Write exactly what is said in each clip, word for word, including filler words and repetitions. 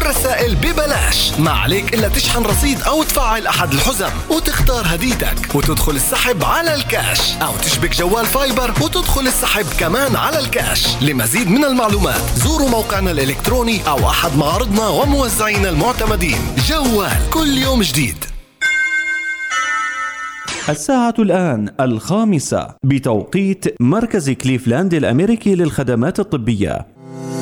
والرسائل ببلاش. ما عليك إلا تشحن رصيد أو تفعل أحد الحزم وتختار هديتك وتدخل السحب على الكاش، أو تشبك جوال فايبر وتدخل السحب كمان على الكاش. لمزيد من المعلومات زوروا موقعنا الإلكتروني أو أحد معارضنا وموزعينا المعتمدين. جوال، كل يوم جديد. الساعة الآن الخامسة بتوقيت مركز كليفلاند الأمريكي للخدمات الطبية.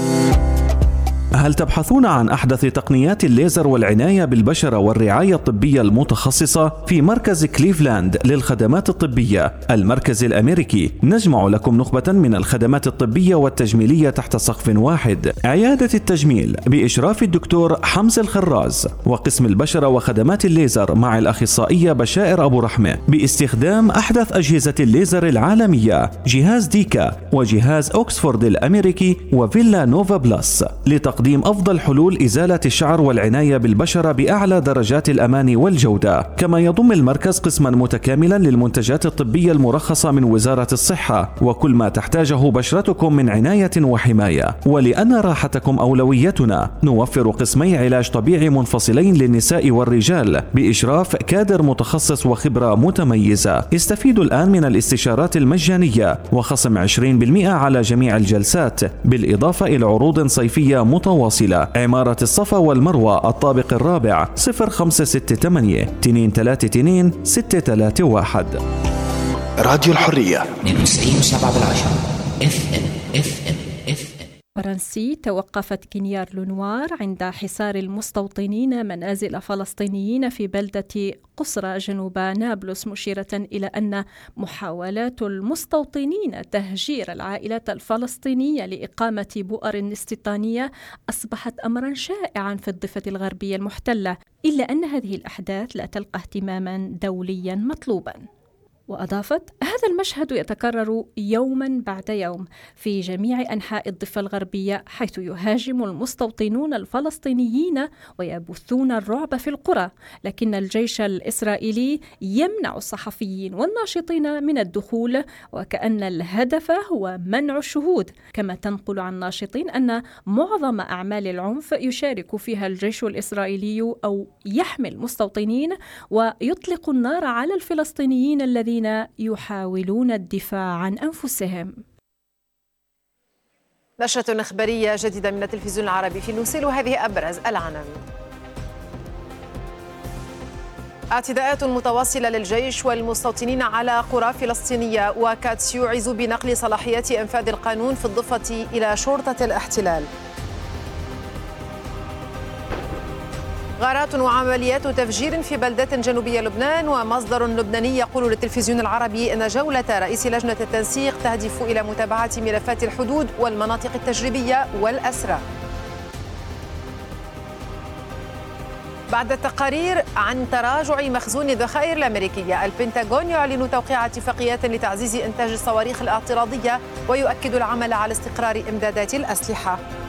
هل تبحثون عن أحدث تقنيات الليزر والعناية بالبشرة والرعاية الطبية المتخصصة؟ في مركز كليفلاند للخدمات الطبية المركز الأمريكي نجمع لكم نخبة من الخدمات الطبية والتجميلية تحت سقف واحد. عيادة التجميل بإشراف الدكتور حمزة الخراز، وقسم البشرة وخدمات الليزر مع الأخصائية بشائر أبو رحمة باستخدام أحدث أجهزة الليزر العالمية، جهاز ديكا وجهاز أوكسفورد الأمريكي وفيلا نوفا بلس، لتقديم أفضل حلول إزالة الشعر والعناية بالبشرة بأعلى درجات الأمان والجودة. كما يضم المركز قسما متكاملا للمنتجات الطبية المرخصة من وزارة الصحة وكل ما تحتاجه بشرتكم من عناية وحماية. ولأن راحتكم أولويتنا نوفر قسمي علاج طبيعي منفصلين للنساء والرجال بإشراف كادر متخصص وخبرة متميزة. استفيدوا الآن من الاستشارات المجانية وخصم عشرين بالمئة على جميع الجلسات، بالإضافة إلى عروض صيفية متواصلة. عمارة الصفا والمروة الطابق الرابع، صفر خمسة ستة ثمانية اثنين ثلاثة اثنين ستة ثلاثة واحد. راديو الحرية اثنين وتسعين سبعة بالعشرة اف ام اف ام اف ام. فرنسي توقفت كينيار لونوار عند حصار المستوطنين منازل فلسطينيين في بلدة قصرى جنوب نابلس، مشيرة إلى أن محاولات المستوطنين تهجير العائلات الفلسطينية لإقامة بؤر استيطانية أصبحت أمرا شائعا في الضفة الغربية المحتلة، إلا أن هذه الأحداث لا تلقى اهتماما دوليا مطلوبا. وأضافت: هذا المشهد يتكرر يوما بعد يوم في جميع أنحاء الضفة الغربية، حيث يهاجم المستوطنون الفلسطينيين ويبثون الرعب في القرى، لكن الجيش الإسرائيلي يمنع الصحفيين والناشطين من الدخول، وكأن الهدف هو منع الشهود. كما تنقل عن ناشطين أن معظم أعمال العنف يشارك فيها الجيش الإسرائيلي أو يحمي المستوطنين ويطلق النار على الفلسطينيين الذين يحاولون الدفاع عن أنفسهم. نشرة إخبارية جديدة من التلفزيون العربي، في نوصل هذه أبرز العناوين. اعتداءات متواصلة للجيش والمستوطنين على قرى فلسطينية، وكاتس يوعز بنقل صلاحيات إنفاذ القانون في الضفة إلى شرطة الاحتلال. غارات وعمليات تفجير في بلدات جنوبية لبنان، ومصدر لبناني يقول للتلفزيون العربي أن جولة رئيس لجنة التنسيق تهدف إلى متابعة ملفات الحدود والمناطق التجريبية والأسرى. بعد التقارير عن تراجع مخزون الذخائر الأمريكية، البنتاغون يعلن توقيع اتفاقيات لتعزيز إنتاج الصواريخ الاعتراضية ويؤكد العمل على استقرار إمدادات الأسلحة.